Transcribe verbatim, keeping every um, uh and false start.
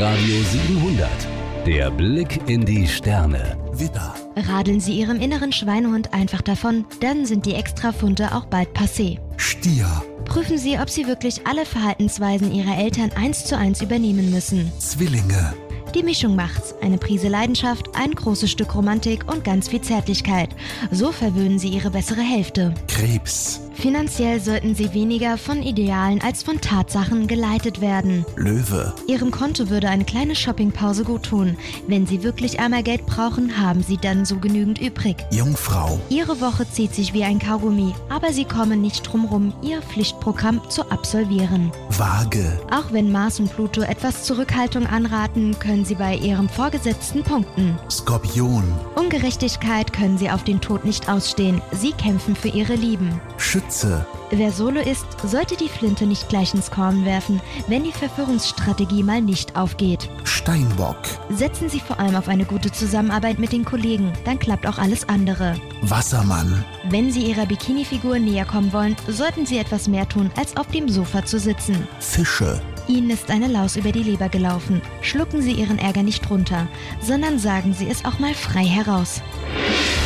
Radio siebenhundert. Der Blick in die Sterne. Widder. Radeln Sie Ihrem inneren Schweinehund einfach davon, dann sind die Extrafunde auch bald passé. Stier. Prüfen Sie, ob Sie wirklich alle Verhaltensweisen Ihrer Eltern eins zu eins übernehmen müssen. Zwillinge. Die Mischung macht's. Eine Prise Leidenschaft, ein großes Stück Romantik und ganz viel Zärtlichkeit. So verwöhnen Sie Ihre bessere Hälfte. Krebs. Finanziell sollten Sie weniger von Idealen als von Tatsachen geleitet werden. Löwe. Ihrem Konto würde eine kleine Shoppingpause guttun. Wenn Sie wirklich einmal Geld brauchen, haben Sie dann so genügend übrig. Jungfrau. Ihre Woche zieht sich wie ein Kaugummi, aber Sie kommen nicht drum rum, Ihr Pflichtprogramm zu absolvieren. Waage. Auch wenn Mars und Pluto etwas Zurückhaltung anraten, können Sie bei Ihrem Vorgesetzten punkten. Skorpion. Ungerechtigkeit können Sie auf den Tod nicht ausstehen. Sie kämpfen für Ihre Lieben. Schütze. Wer Solo ist, sollte die Flinte nicht gleich ins Korn werfen, wenn die Verführungsstrategie mal nicht aufgeht. Steinbock. Setzen Sie vor allem auf eine gute Zusammenarbeit mit den Kollegen, dann klappt auch alles andere. Wassermann. Wenn Sie Ihrer Bikini-Figur näher kommen wollen, sollten Sie etwas mehr tun, als auf dem Sofa zu sitzen. Fische. Ihnen ist eine Laus über die Leber gelaufen. Schlucken Sie Ihren Ärger nicht runter, sondern sagen Sie es auch mal frei heraus.